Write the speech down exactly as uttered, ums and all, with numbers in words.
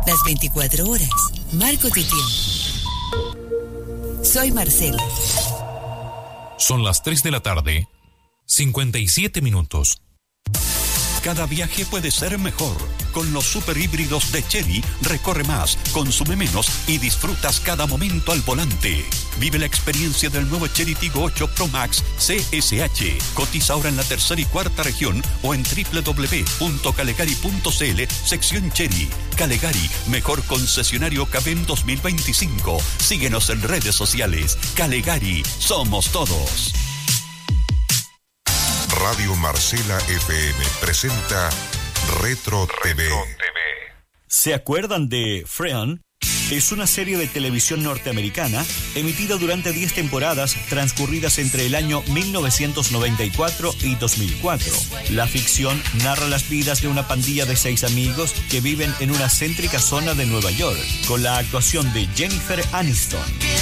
Las veinticuatro horas. Marco tu tiempo. Soy Marcela. Son las tres de la tarde, cincuenta y siete minutos. Cada viaje puede ser mejor. Con los superhíbridos de Chery, recorre más, consume menos y disfrutas cada momento al volante. Vive la experiencia del nuevo Chery Tiggo ocho Pro Max C S H. Cotiza ahora en la tercera y cuarta región o en doble u doble u doble u punto calegari punto c l, sección Chery. Calegari, mejor concesionario Cabem dos mil veinticinco. Síguenos en redes sociales. Calegari, somos todos. Radio Marcela F M presenta Retro T V. ¿Se acuerdan de Freon? Es una serie de televisión norteamericana emitida durante diez temporadas transcurridas entre el año mil novecientos noventa y cuatro y dos mil cuatro. La ficción narra las vidas de una pandilla de seis amigos que viven en una céntrica zona de Nueva York, con la actuación de Jennifer Aniston.